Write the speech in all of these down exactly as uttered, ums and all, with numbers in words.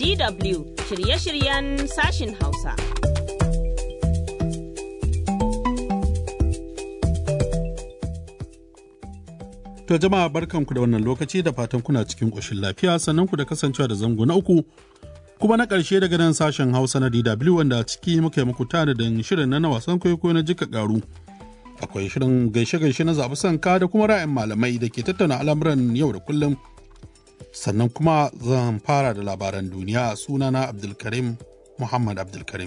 D W shirye-shiryen sashin Hausa. To jama'a barkanku da wannan lokaci da fatan kuna cikin ƙoshin lafiya sannan ku da kasancewa da zango na uku kuma na ƙarshe daga nan sashen Hausa na D W wanda a ciki muka yi muku tanadin shirin na wasan kwaikwayo na jika ƙaru. Akwai shirin gaishe-gaishe na zaɓi sanka da kuma ra'ayin malamai da ke tattauna al'amuran yau da kullum. Sannan kuma zan fara da labaran duniya sunana Abdulkarim Muhammad Abdulkarim.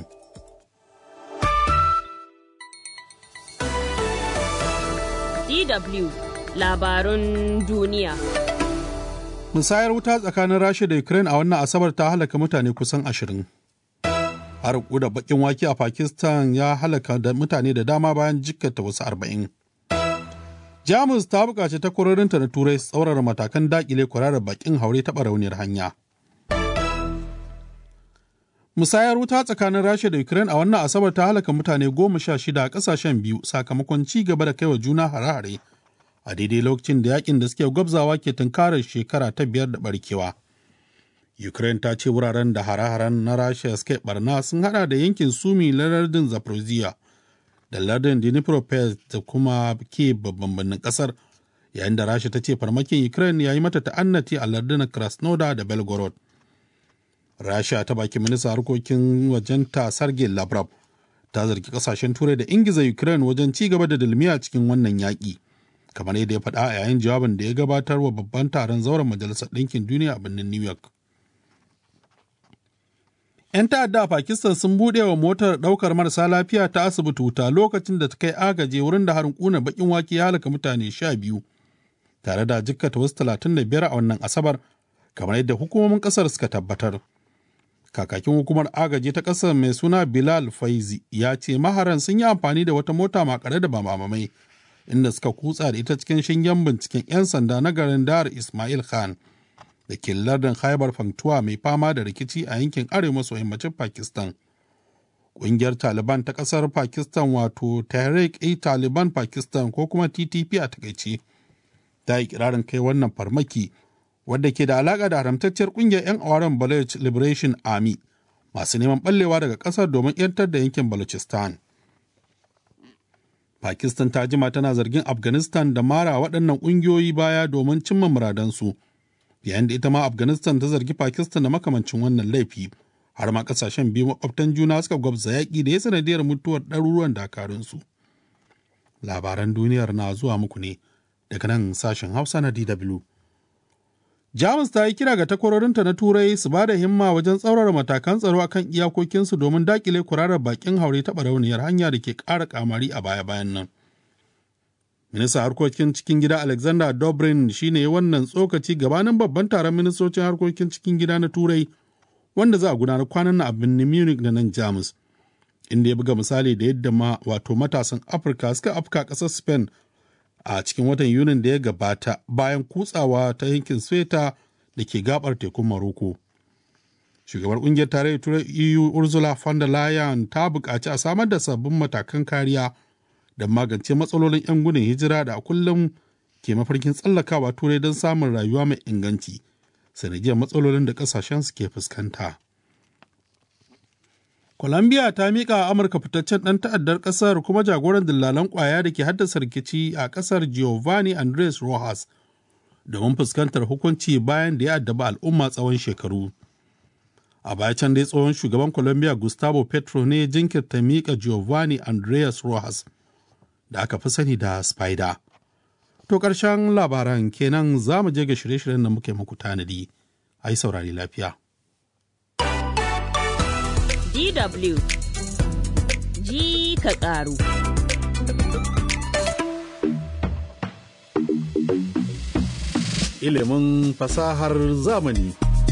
D W labarun duniya. Musayar wuta tsakanin Rasha da Ukraine a wannan Asabar ta halaka mutane kusan ashirin. Har da bakin wake a Pakistan ya halaka da mutane da dama bayan jikkata wasu arba'in. Jamus ta buƙaci takwarorinta na Turai tsaurara matakan daƙile kwararar bakin haure ta barauniyar hanya. Musayar wuta tsakanin Rasha da Ukraine a wannan Asabar ta halaka mutane goma sha shida a ƙasashen biyu sakamakon ci gaba da kaiwa juna hare-hare a daidai lokacin da yakin da suke gwabzawa ke tunkarar shekara ta biyar da barkewa. Ukraine ta ce wuraren da hare-haren na Rasha suke barna sun hada da yankin Sumi na lardin Zaporozhye da lardin Dnipropetrovsk da kuma ke babban birnin kasar, yayin da Rasha ta ce farmakin Ukraine ya yi mata ta'annati a lardunan Krasnodar da Belgorod. Rasha ta baki minista harkokin wajenta Sergei Lavrov ta zargi kasashen Turai da ingiza Ukraine wajen ci gaba da dalmiya cikin wannan yaƙi. Kamar yadda ya faɗa a yayin jawabin da ya gabatar wa babban taron zauren Majalisar Ɗinkin Duniya a birnin New York. ‘Yan ta'adda a Pakistan sun buɗe wa motar ɗaukar marasa lafiya ta asibiti wuta lokacin da ta kai agaje wurin da harin ƙunar baƙin wake ya halaka mutane sha biyu, tare da jikkata wasu talatin da biyar a wannan Asabar, kamar yadda hukumomin ƙasar suka tabbatar. Kakakin hukumar agaji ta ƙasar mai suna Bilal Faizi ya ce maharan sun yi amfani da wata mota makare da bamamai inda suka kutsa da ita cikin shingen binciken 'yan sanda na garin Dar Ismail Khan da ke lardin Khyber Pakhtunkhwa mai fama da rikici a yankin arewa maso yammacin Pakistan. Ƙungiyar Taliban ta ƙasar Pakistan wato Tehreek-e-Taliban Pakistan ko kuma T T P a takaice ta yi kirarin kai wannan farmaki wadda ke da alaƙa da haramtacciyar ƙungiyar 'yan awaren Baloch Liberation Army masu neman ɓallewa daga ƙasar domin 'yantar da yankin Balochistan. Pakistan ta jima tana zargin Afghanistan da mara waɗannan ƙungiyoyi baya domin cimma muradansu, yayin da ita ma Afghanistan ta zargi Pakistan da makamancin wannan laifi, har ma ƙasashen biyu makwabtan juna suka gwabza yaƙi da ya sanadiyar mutuwar ɗaruruwan dakarunsu. Labaran duniyar na zuwa muku ne daga nan sashen Hausa na D W. Jamus ta yi kira ga takwarorinta na Turai su ba da himma wajen tsaurara matakan tsaro akan iyakokinsu domin dakile kurarar bakin haure ta barauniyar hanya da ke ƙara kamari a baya-bayan nan. Ministan harkokin cikin gida Alexander Dobrin shine wannan tsokaci gabanin babban taron ministocin harkokin cikin gida na Turai wanda za a gudanar kwanan nan a birnin Munich da nan Jamus, inda ya buga misali da yadda ma wato matasan Afirka suka afka ƙasar Spain a cikin watan Yunin da ya gabata bayan kutsawa ta yankin Sweta da ke gabar tekun Maroko. Shugabar ƙungiyar tarayyar Turai E U Ursula von der Leyen ta buƙaci a samar da sabbin matakan kariya da magance matsalolin 'yan gudun hijira da a kullum ke mafarkin tsallakawa Turai don samun rayuwa mai inganci, sanadiyar matsalolin da ƙasashen su ke fuskanta. Colombia ta miƙa Amurka fitaccen ɗan ta'addar ƙasar kuma jagoran dillalan ƙwaya da ke haddasa rikici a ƙasar Giovanni Andres Rojas domin fuskantar hukunci bayan da ya addaba al'umma tsawon shekaru. A baya can dai tsohon shugaban Colombia Gustavo Petro ne jinkirta miƙa Giovanni Andres Rojas da aka fi sani da Spider. To ƙarshen labaran kenan za mu je ga shirye-shiryen da muke muku tanadi. Ai saurari lafiya. D W ji ka ƙaru. Ilimin fasahar zamani.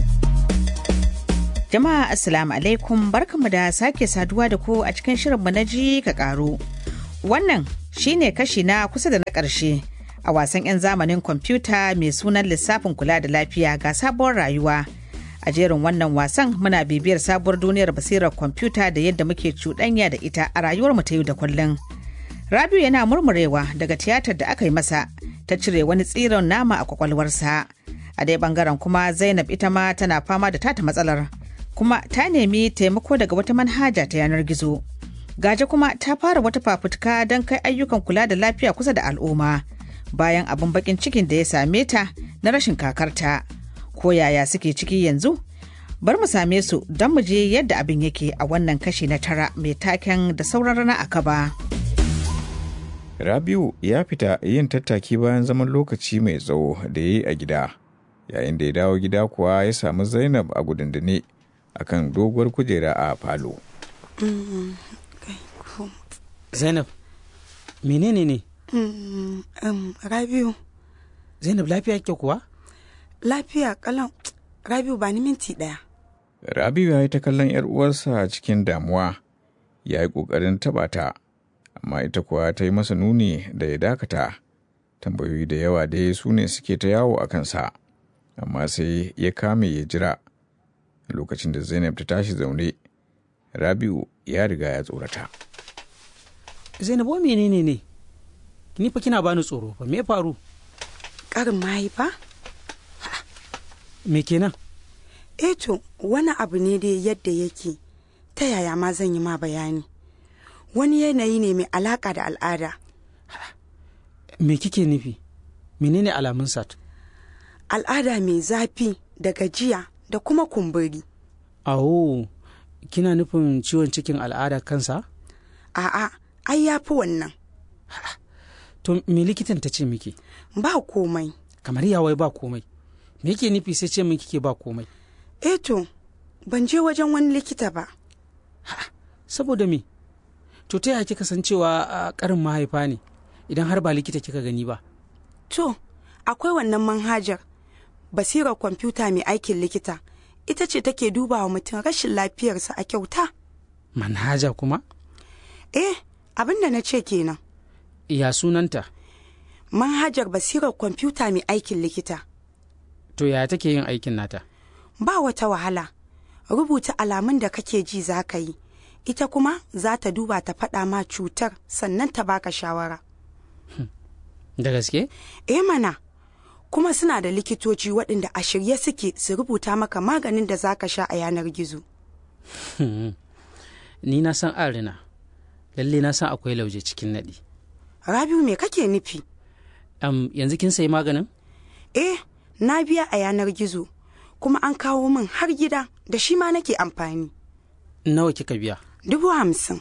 Jama'a Assalamu alaikum, barkanmu da sake saduwa da ku a cikin shirinmu na ji ka ƙaru. Wannan shine kashi na kusa da na ƙarshe a wasan 'yan zamanin kwamfuta mai sunan lissafin kula da lafiya ga sabuwar rayuwa. A jerin wannan wasan muna bibiyar sabuwar duniyar basirar kwamfuta da yadda muke cuɗanya da ita a rayuwarmu ta yau da kullum. Rabiu yana murmurewa daga tiyatar da aka yi masa ta cire wani tsiron nama a kwakwalwarsa. A dai bangaren kuma Zainab ita ma tana fama da tata matsalar. kuma ta nemi taimako daga wata manhaja ta yanar gizo. Gaje kuma ta fara wata fafutuka don kai ayyukan kula da lafiya kusa da al'umma bayan abin bakin cikin da ya same ta na rashin kakarta. Ko yaya suke ciki yanzu? Bar mu same su don mu je yadda abin yake a wannan kashi na tara mai taken da sauran rana a kaba. Rabiu ya fita yin tattaki bayan zaman lokaci mai tsawo da ya yi a gida. Yayin da ya dawo gida kuwa ya samu Zainab a gudundune akan doguwar kujera a falo. Mm, okay, cool. Zainab, menene ne? Mm, um, Rabiu. Zainab lafiya ke kuwa? Lafiya kalan. Rabiu ba ni minti ɗaya. Rabiu ya yi ta kallon ‘yar uwarsa cikin damuwa, ya yi ƙoƙarin taɓa ta, amma ita kuwa ta yi masa nuni da ya dakata. Tambayoyi da yawa dai su ne suke ta yawo a kansa, amma sai ya kame ya jira. Lokacin da Zainab ta tashi zaune, Rabiu ya riga ya tsorata. Zainab, wa menene ne? Ni fa kina bani tsoro fa, me faru? Ƙarin mahaifa? Me kenan? Eh to, wani abu ne dai yadda yake, ta yaya ma zan yi ma bayani. Wani yanayi ne mai alaƙa da al'ada. Me kike nufi? Menene alamun sat? Al'ada mai zafi da gajiya da kuma kumburi. Awo, kina nufin ciwon cikin al'ada kansa? A'a, ai ya fi wannan. To me likitan ta ce miki? Ba komai. Kamar yawai ba komai. Me yake nufi sai ce min kike ba komai? Eh to, ban je wajen wani likita ba. Ha, saboda me? To ta yaya kika san cewa a karin mahaifa ne idan har ba likita kika gani ba? To, akwai wannan manhajar basirar kwamfuta mai aikin likita. Ita ce take duba wa mutum rashin lafiyarsa a kyauta. Manhaja kuma? Eh, abin da na ce kenan. Ya sunanta? Manhajar basirar kwamfuta mai aikin likita. To ya take yin aikin nata? Ba wata wahala. Rubuta alamun da kake ji za ka yi. Ita kuma za ta duba ta faɗa ma cutar sannan ta baka shawara. Da gaske? Eh mana. Kuma suna da likitoci waɗanda a shirye suke su rubuta maka maganin da za ka sha a yanar gizo. Ni na san arina. Lalle na san akwai lauje cikin naɗi. Rabiu, me kake nufi? Um, yanzu kin sayi maganin? Eh, na biya a yanar gizo. Kuma an kawo min har gida da shi ma nake amfani. Nawa kika biya? Dubu hamsin.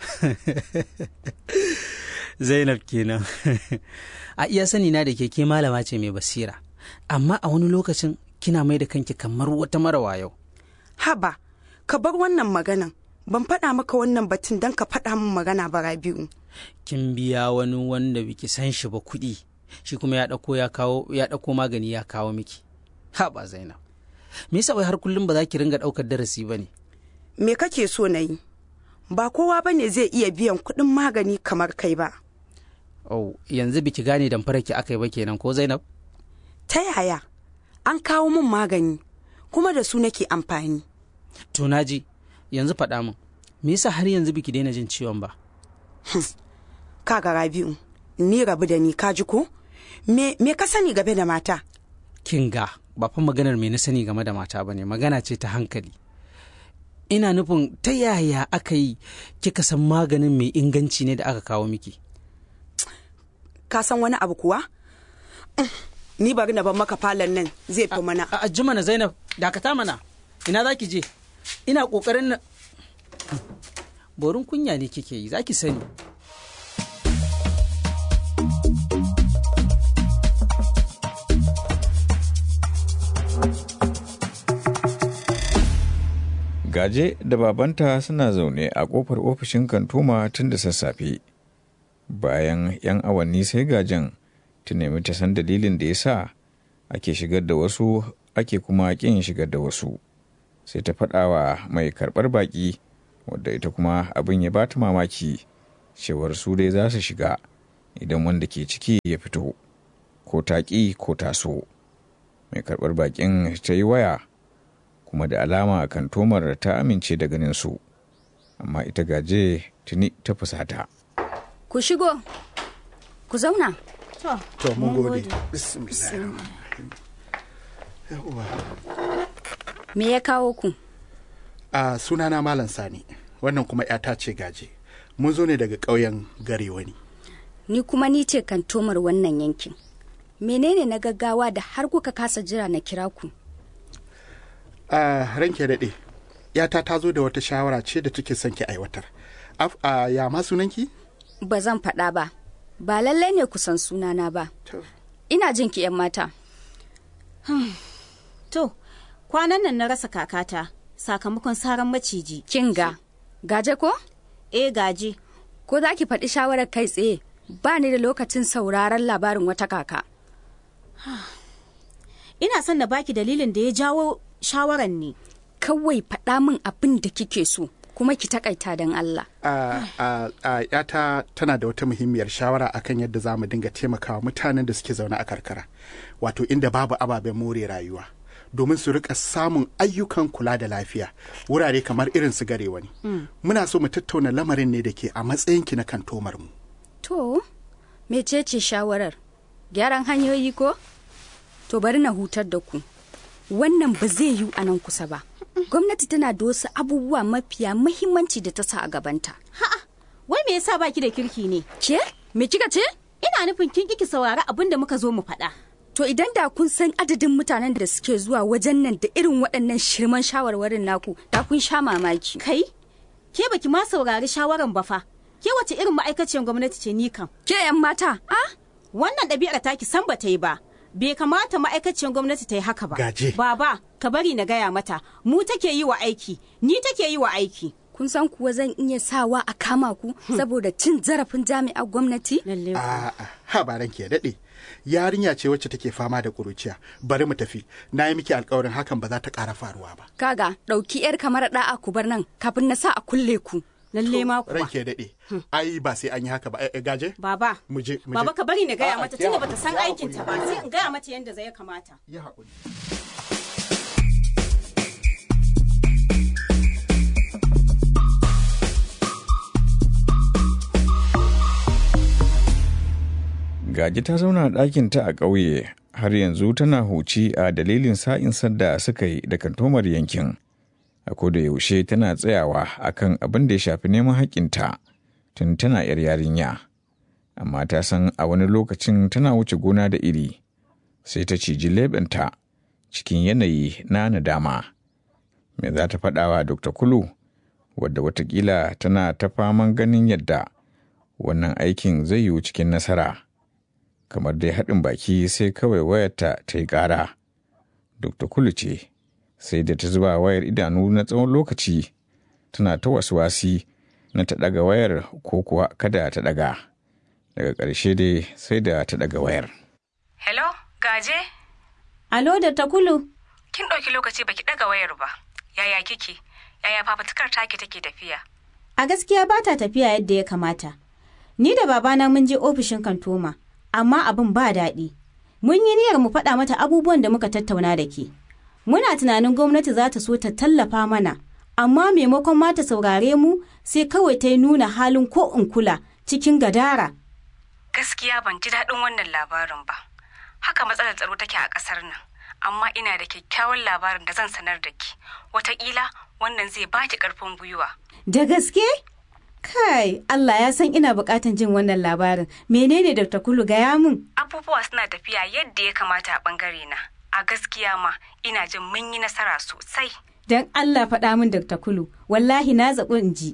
Zainab kenan. A iya sani na da keke malama ce mai basira, amma a wani lokacin kina mai da kanki kamar wata mara wayo. Haba, ka bar wannan maganan. Ban faɗa maka wannan batun don ka faɗa min magana ba, Rabiu. Kin biya wani wanda biki san shi ba kuɗi, shi kuma ya ɗauko ya kawo ya ɗauko magani ya kawo miki. Haba Zainab, me yasa wai har kullum ba za ki ringa ɗaukar darasi ba ne? Me kake so na yi? Ba kowa ba ne zai iya biyan kuɗin magani kamar kai ba. Oh, yanzu biki gane damfarar ki aka yi ba kenan ko Zainab? Ta yaya? An kawo min magani, kuma da su nake amfani. To naji, yanzu faɗa min, me yasa har yanzu biki daina jin ciwon ba? Kaga Rabi'u, ni rabu da ni kaji ko? Me, me ka sani game da mata? Kin ga, ba fa maganar me na sani game da mata ba ne, magana ce ta hankali. Ina nufin ta yaya aka yi kika san maganin mai inganci ne da aka kawo miki? Ka san wani abu kuwa? Ni bari na ban maka falon nan zai fi mana. A ji mana Zainab, dakata mana. Ina za ki je? Ina ƙoƙarin na... Borin kunya ne kike yi, za ki sani. Gaje da babanta suna zaune a ƙofar ofishin kantoma tun da sassafe. Bayan 'yan awanni sai Gajen ta nemi ta san dalilin da ya sa ake shigar da wasu ake kuma ƙin shigar da wasu. Sai ta faɗawa mai karɓar baƙi, wadda ita kuma abin ya ba ta mamaki, cewar su dai za su shiga idan wanda ke ciki ya fito, ko ta ƙi ko ta so. Mai karɓar baƙin ta yi waya, kuma da alama kantomar ta amince da ganin su, amma ita Gaje tuni ta fusata. Ku shigo, ku zauna. To, mun gode. Bismillah. Me ya kawo ku? A sunana Malam Sani, wannan kuma ‘yata ce Gaje. Mun zo ne daga ƙauyen Garewani. Ni kuma ni ce kantomar wannan yankin. Menene na gaggawa da har kuka kasa jira na kira ku? A ranke daɗe, ‘yata ta zo da wata shawara ce da take son ki aiwatar. Af, a ya ma sunanki? Ba zan faɗa ba. Ba lallai ne ku san sunana ba. To. Ina jin ki ‘yan mata. To, kwanan nan na rasa kakata sakamakon saran maciji. Kinga, Gaje ko? Eh Gaje. Ko za ki faɗi shawarar kai tsaye? Ba ni da lokacin sauraron labarin wata kaka. Ina son na baki dalilin da ya jawo shawaran ne. Kawai faɗa min abin da kike so, kuma ki takaita don Allah. A a a ‘yata tana da wata muhimmiyar shawara akan yadda za mu dinga taimakawa mutanen da suke zaune a karkara, wato inda babu ababen more rayuwa. Domin su rika samun ayyukan kula da lafiya wurare kamar irin su Garewani. Mm. Muna so mu tattauna lamarin ne da ke a matsayinki na kantomar mu. To, mecece shawarar? Gyaran hanyoyi ko? To bari na hutar da ku. Wannan ba zai yiwu a nan kusa ba. Gwamnati tana da wasu abubuwa mafiya muhimmanci da ta sa a gabanta. Ha'a, wai me yasa baki da kirki ne? Ke? Me kika ce? Ina nufin kin kiki saurari abin da muka zo mu faɗa. To idan da kun san adadin mutanen da suke zuwa wajen nan da irin waɗannan shirman shawarwarin naku, da kun sha mamaki. Kai? Ke baki ma saurari shawaran ba fa. Ke wace irin ma'aikaciyar gwamnati ce ni kam? Ke yan mata? Ah? Wannan ɗabi'ar taki san ba ta yi ba. Bai kamata ma'aikaciyar gwamnati ta yi haka ba. Gaje. Baba, ka bari na gaya mata. Mu take yi wa aiki, ni take yi wa aiki. Kun san kuwa zan iya sawa a kama ku saboda cin zarafin jami'ar gwamnati? Lalle. A ha ba ranke daɗe. Yarinya ce wacce take fama da kuruciya. Bari mu tafi. Na yi miki alƙawarin hakan ba za ta ƙara faruwa ba. Kaga, ɗauki yar kamar ɗa'a ku bar nan kafin na sa a kulle ku. Lalle ma kuwa. Ranke daɗe. Ai ba sai an yi haka ba. Eh, Gaje? Baba. Mu je, mu je. Baba ka bari na gaya A'a, mata ki tunda haƙuri, bata san ki aikin ta ba. haƙuri. Sai in gaya mata yanda zai kamata. Ya haƙuri. Gaji ta zauna a ɗakinta a ƙauye har yanzu tana huci a dalilin sa'in da suka yi da kantomar yankin. A koda yaushe tana tsayawa akan abin da ya shafi neman haƙƙinta tun tana ‘yar yarinya. Amma ta san a wani lokacin tana wuce gona da iri, sai ta ciji leɓenta cikin yanayi na nadama. Me za ta faɗawa Dokta Kulu, wadda watakila tana ta faman ganin yadda wannan aikin zai yiwu cikin nasara. Kamar dai haɗin baki sai kawai wayarta ta yi ƙara. Dokta Kulu ce, sai da ta zuba wayar idanu na tsawon lokaci, tana ta wasi na ta ɗaga wayar ko kuwa kada ta ɗaga. Daga ƙarshe dai sai da ta ɗaga wayar. Hello, Gaje? Alo da ta Kulu. Kin ɗauki lokaci baki ɗaga wayar ba. Yaya kike? Yaya fafutukar take take tafiya? A gaskiya ba ta tafiya yadda ya kamata. Ni da babana mun je ofishin kantoma, amma abin ba daɗi. Mun yi niyyar mu faɗa mata abubuwan da muka tattauna da ke. Muna tunanin gwamnati za ta so ta tallafa mana, amma maimakon ma ta saurare mu sai kawai ta yi nuna halin ko in kula cikin gadara. Gaskiya ban ji daɗin wannan labarin ba. Haka matsalar tsaro take a ƙasar nan. Amma ina da kyakkyawan labarin da zan sanar da ki. Wataƙila wannan zai baki ƙarfin gwiwa. Da gaske? Kai, Allah ya san ina buƙatan jin wannan labarin. Menene Dokta Kulu gaya mun? Abubuwa suna tafiya yadda ya kamata a ɓangare na. A gaskiya ma ina jin mun yi nasara sosai. Don Allah faɗa min Dokta Kulu, wallahi na zaɓi in ji.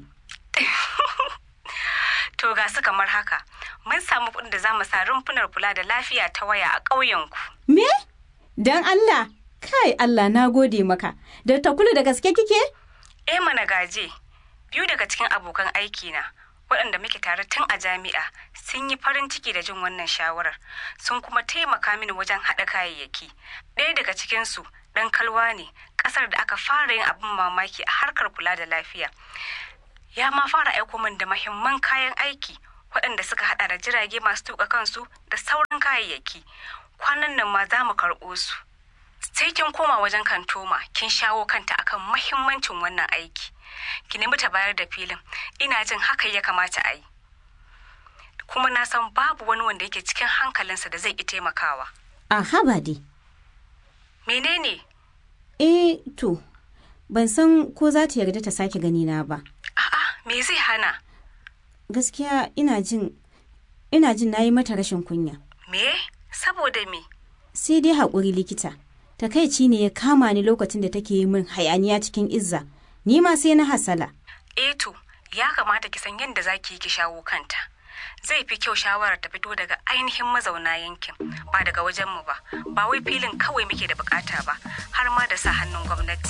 To ga su kamar haka, mun samu kuɗin da za mu sa rumfunar kula da lafiya ta waya a ƙauyenku. Me? Don Allah, kai Allah na gode maka. Dokta Kulu da gaske kike? Eh mana Gaje, biyu daga cikin abokan aikina waɗanda muke tare tun a jami'a sun yi farin ciki da jin wannan shawarar, sun kuma taimaka mini wajen haɗa kayayyaki. Ɗaya daga cikinsu ɗan Kalwa ne, ƙasar da aka fara yin abin mamaki a harkar kula da lafiya. Ya ma fara aiko min da mahimman kayan aiki waɗanda suka haɗa da jirage masu tuƙa kansu da sauran kayayyaki. Kwanan nan ma za mu karɓo su. Sai kin koma wajen kantoma kin shawo kanta akan mahimmancin wannan aiki. Ki nemi ta bayar da filin, ina jin haka ya kamata a yi. Kuma na san babu wani wanda yake cikin hankalinsa da zai ki taimakawa. A haba dai. Menene? Eh to, Ban san ko za ta yarda ta sake ganina ba. A'a, me zai hana? Gaskiya ina jin ina jin nayi mata rashin kunya. Me? Saboda me? Sai dai haƙuri likita. Takaici ne ya kama ni lokacin da take yi min hayaniya cikin izza. Ni ma sai na hasala. Eh to, ya kamata ki san yadda za ki yi ki shawo kanta. Zai fi kyau shawarar ta fito daga ainihin mazauna yankin, ba daga wajenmu ba. Ba wai filin kawai muke da bukata ba, har ma da sa hannun gwamnati.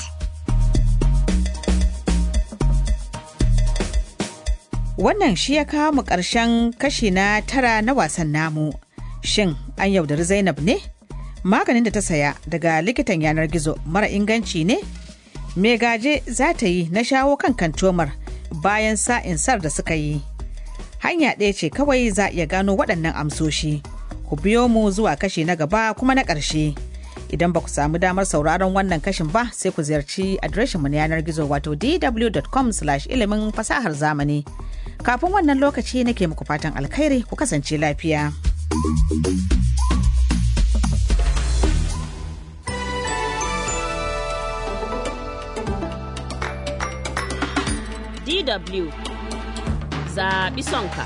Wannan shi ya kawo mu ƙarshen kashi na tara na wasan namu. Shin an yaudari Zainab ne? Maganin da ta saya daga likitan yanar gizo mara inganci ne? Me gaje za ta yi na shawo kan kantomar bayan sa'insar da suka yi? Hanya ɗaya ce kawai za iya gano waɗannan amsoshi. Ku biyo mu zuwa kashi na gaba kuma na ƙarshe. Idan ba ku samu damar sauraron wannan kashin ba, sai ku ziyarci adireshinmu na yanar gizo wato d w dot com slash ilimin fasahar zamani. Kafin wannan lokaci nake muku fatan alkhairi, ku kasance lafiya. D W zaɓi sonka.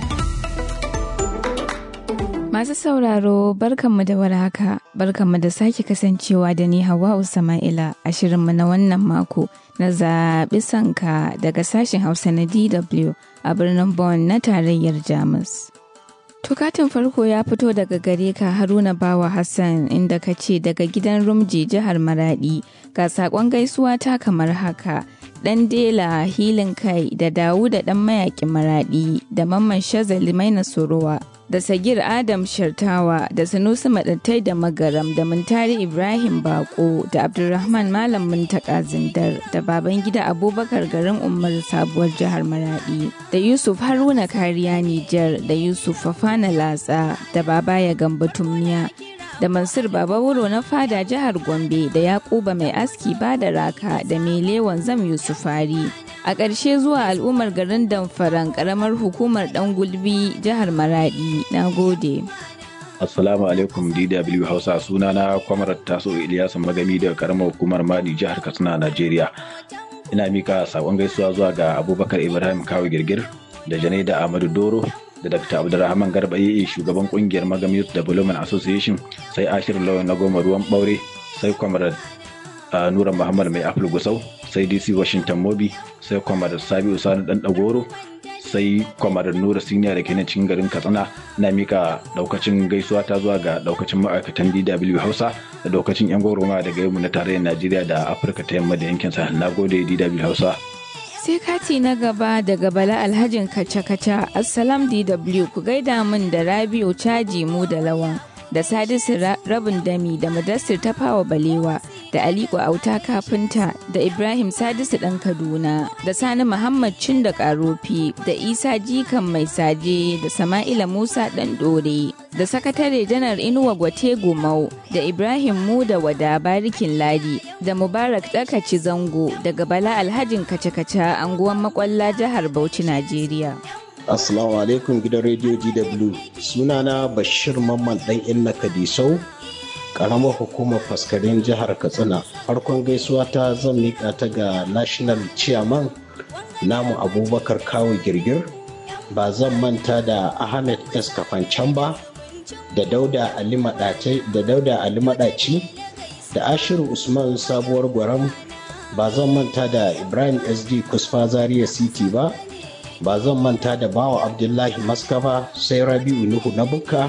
Masu sauraro barkanmu da warhaka, barkanmu da sake kasancewa da ni Hawwa'u Sama'ila a shirinmu na wannan mako na zaɓi sonka daga sashen Hausa na D W a birnin Bonn na tarayyar Jamus. Tukatin farko ya fito daga gare ka Haruna Bawa Hassan inda ka ce daga gidan Rumji jihar Maradi ga saƙon gaisuwa ta kamar haka. Dan Dela Hilin Kai da Dawuda dan mayakin Maradi da Mamman Shazali Maina Sorowa da Sagir Adam Shartawa da Sanusi Madattai da Magaram da Muntari Ibrahim Bako da Abdulrahman Malam Muntaka Zindar da Babangida Abubakar garin Umar Sabuwar jihar Maradi da Yusuf Haruna Kariya Nijar da Yusuf Fafana Latsa da Babaya Gambo Tumniya da Mansur Baba Wuro na fada jihar Gombe da Yakuba Mai Aski Bada Raka da Melewan Zam Yusufari. A ƙarshe zuwa al'ummar garin Damfaran ƙaramar hukumar Ɗan Gulbi jihar Maradi. Na gode. Assalamu alaikum D W Hausa, sunana Kwamarar Taso Iliyasu Magami daga ƙaramar hukumar Madi jihar Katsina Najeriya. Ina mika saƙon gaisuwa zuwa ga Abubakar Ibrahim Kawu Girgir da Janaida Ahmadu Doro da Dakta Abdulrahman Garba Yeye shugaban kungiyar Magam Youth Development Association, sai Ashir Lawan na goma ruwan ɓaure, sai Kwamar uh, Nura Muhammad Mai Aful Gusau, sai D C Washington Mobi, sai Kwamar Sabi Usani Dan Dagoro, sai Kwamar Nura Siniya da ke nan cikin garin Katsina. Na mika daukacin gaisuwa ta zuwa ga daukacin ma'aikatan D W Hausa da daukacin yan gwagwarmaya daga yau na tarayyar Najeriya da Afirka ta yamma da yankin sa. Na gode D W Hausa. Sai kati na gaba daga Bala Alhajin Kaca-Kaca. Assalam D W, ku gaida min da Rabiu Caji mu da Lawan da Sadisu Rabin Dami da Mudassir Tafawa Balewa da Aliko Auta Kafinta da Ibrahim Sadisu ɗan Kaduna da Sani Muhammad Cin da Karofi da Isa Jikan Mai Saje da Sama'ila Musa ɗan Dore da Sakatare Janar Inuwa Gwate Gumau da Ibrahim Muda Wada Barikin Ladi da Mubarak Dakaci Zango daga Bala Alhajin Kaca-Kaca anguwan Makwalla jihar Bauchi Najeriya. Assalamu alaikum gidan rediyo D W, sunana Bashir Mamman ɗan Inna Kadisau, ƙaramar hukumar faskarin jihar Katsina. Farkon gaisuwa ta zan miƙa ta ga National Chairman namu Abubakar Kawu Girgir, ba zan manta da Ahmed S. Kafancan ba, da Dauda Ali Maɗaci, da Dauda Ali Maɗaci, da Ashiru Usman Sabuwar Gwaram, ba zan manta da Ibrahim S D Kusfa Zaria City ba, ba zan manta da Bawa Abdullahi Maskaba, sai Rabi'u Nuhu na Bukka,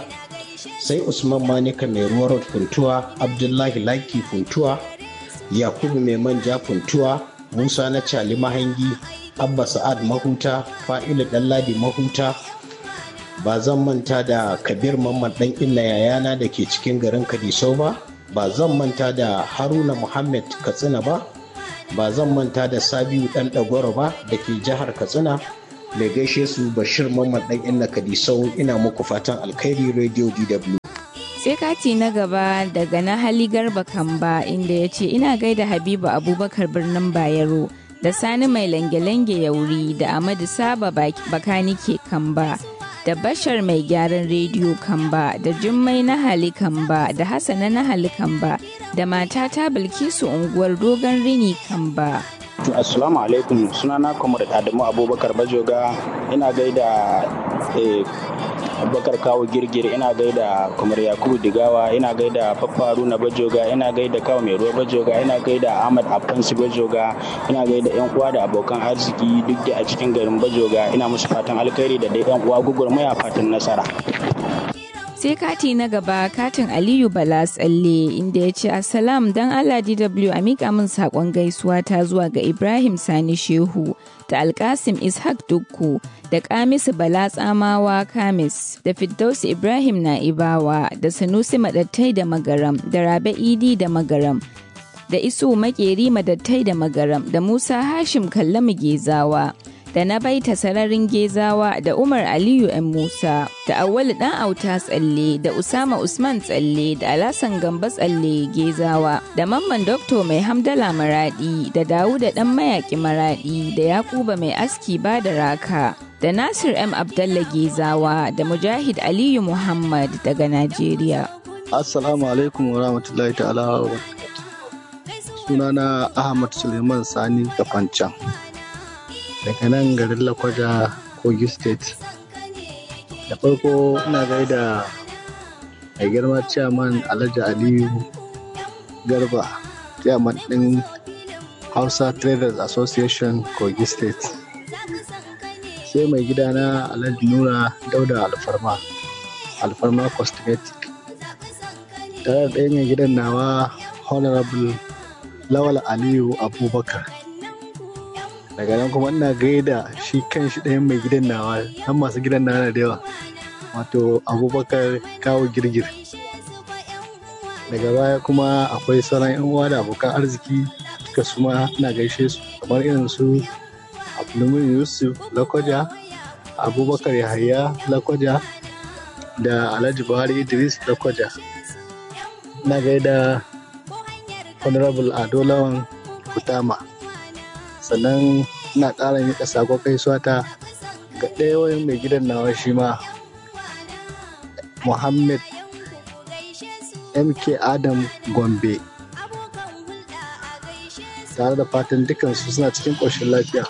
sai Usman Manika Mai Ruwa Road Funtuwa, Abdullahi Laki Funtuwa, Yakubu Mai Manja Funtuwa, Musa na Cali Mahangi, Abba Sa'ad Mahuta, Fa'ilu Ɗanladi Mahuta. Ba zan manta da Kabir Mamman ɗan Illa Yayana da ke cikin garin Kadisau ba, ba zan manta da Haruna Muhammad Katsina ba, ba zan manta da Sabiu ɗan Ɗagwaro ba da ke jihar Katsina. Mai gaishe su Bashir Mamman ɗan Inna Kadisau, ina muku fatan alkhairi Radio D W. Sai kati na gaba daga na Hali Garba Kamba inda ya ce ina gaida Habibu Abubakar birnin Bayero da Sani Mai Lange-Lange Yauri da Amadu Saba Bakanike Kamba da Bashar Mai Gyaran Rediyo Kamba da Jummai na Hali Kamba da Hassana na Hali Kamba da matata Bilkisu unguwar Dogon Rini Kamba. Assalamu alaikum, sunana Comrade Adamu Abubakar Bajoga, ina gaida eh, Abubakar Kawo Girgir, ina gaida Comrade Yakubu Digawa, ina gaida Papa Haruna Bajoga, ina gaida Kawo Mai Ruwa Bajoga, ina gaida Ahmad Afansi Bajoga, ina gaida yan uwa da abokan arziki duk da a cikin garin Bajoga, ina musu fatan alkhairi da dai yan uwa gugurmaya fatan nasara. Sai kati na gaba katin Aliyu Bala Tsalle inda ya ce Assalam dan Allah D W a miƙa min saƙon gaisuwa ta zuwa ga Ibrahim Sani Shehu da Alkasim Ishaq Dukku da Kamisu Bala Tsamawa Kamis da Firdausi Ibrahim Na'ibawa da Sanusi Madattai da Magaram da Rabe Idi da Magaram da Isu Makeri Madattai da Magaram da Musa Hashim Kallamu Gezawa da na baita sararin Gezawa da Umar Aliyu ‘yan Musa, da Awwalu ɗan auta tsalle, da Usama Usman tsalle, da Alasan Gamba tsalle Gezawa, da Mamman Dokto mai Hamdala Maradi, da Dawuda ɗan mayaƙi Maradi, da Yakuba mai aski ba da raka, da Nasir M. Abdallah Gezawa, da Mujahid Aliyu Muhammad daga Najeriya. Assalamu alaikum wa rahmatullahi ta'ala wa Sunana Ahmad Suleiman Sani Kafancan. Daga nan garin Lakwaja Kogi State. Da farko ina gaida mai girma chairman Alhaji Aliyu Garba, chairman ɗin Hausa Traders Association Kogi State. Sai mai gidana Alhaji Nura Dauda Alfarma, Alfarma Cosmetic. Tare da ɗaya mai gidan nawa Honorable Lawal Aliyu Abubakar. Daga nan kuma ina gaida shi kan shi ɗayan mai gidan nawa, har masu gidan nawa da yawa, wato Abubakar Kawo Girgir. Daga baya kuma akwai sauran yan uwa da abokan arziki duka su ma ina gaishe su, kamar irin su Abdulmumin Yusuf Lakwaja, Abubakar Yahaya Lakwaja da Alhaji Buhari Idris Lakwaja. Ina gaida Honorable Ado Lawan Kutama. Sannan ina ƙara miƙa sakon gaisuwa ta ga ɗaya wani mai gidan nawa shi ma Muhammad M K Adam Gombe, tare da fatan dukansu suna cikin ƙoshin lafiya.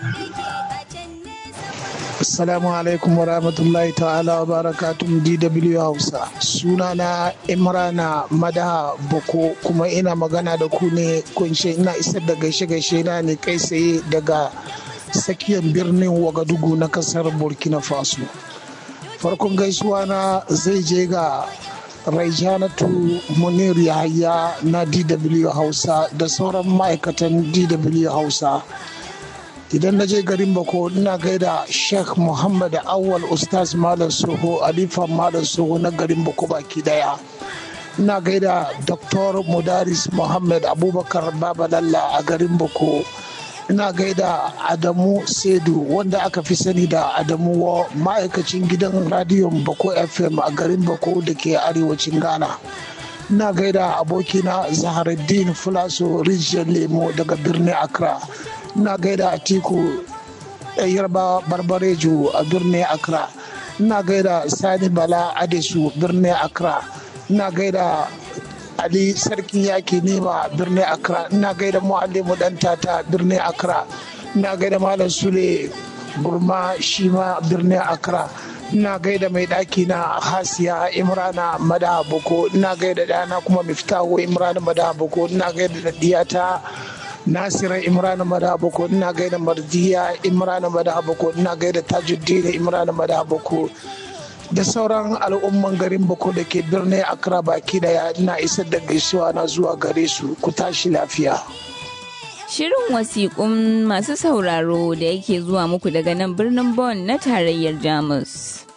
Assalamu alaikum wa rahmatullahi ta'ala wa barakatun D W Hausa. Sunana Imrana Madaha Boko, kuma ina magana da ku ne kunshe ina isar da gaishe-gaishe na ne kai tsaye daga tsakiyar birnin Wagadugu na kasar Burkina Faso. Farkon gaisuwa na zai je ga Raijanatu Munir Yahaya na D W Hausa da sauran ma'aikatan D W Hausa. Idan na je garin Bako ina gaida Sheikh Muhammad Awal Ustaz Malam Soho, Alifa Malam Soho na garin Bako baki daya. Ina gaida Doktor Mudaris Muhammad Abubakar Babalalla a garin Bako. Ina gaida Adamu Sedu wanda aka fi sani da Adamu wa ma'aikacin gidan radiyon Bako F M a garin Bako da ke arewacin Ghana. Ina gaida abokina Zaharuddin Fulaso Rijiyar Lemo daga birnin Accra. Ina gaida Atiku Yarba Barbarejo a birnin Accra. Ina gaida Sani Bala Adesu birnin Accra. Ina gaida Ali Sarkin Yaki Nema birnin Accra. Ina gaida Muallimu Dantata birnin Accra. Ina gaida Malam Sule Gurma Shima birnin Accra. Ina gaida mai ɗaki na Hasiya Imrana Madaha Boko. Ina gaida ɗana kuma Miftahu Imrana Madaha Boko. Ina gaida diyata Nasira Imrana Madaha Boko. Ina gaida Mardiya Imrana Madaha Boko. Ina gaida Tajuddin Imrana Madaha Boko. Da sauran al'umman garin Boko da ke birnin Accra baki daya ina isar da gaisuwa na zuwa gare su, ku tashi lafiya. Shirin wasiƙun masu sauraro da yake zuwa muku daga nan birnin Bonn na tarayyar Jamus.